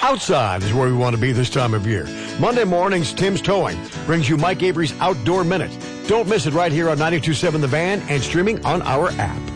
Outside is where we want to be this time of year. Monday mornings, Tim's Towing brings you Mike Avery's Outdoor Minute. Don't miss it right here on 92.7 The Van and streaming on our app.